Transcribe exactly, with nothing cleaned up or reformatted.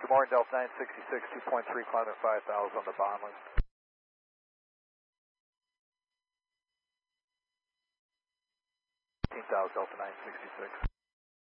Good morning, Delta nine sixty-six, two point three, climbing five thousand on the Bonley. fifteen thousand, Delta nine sixty-six.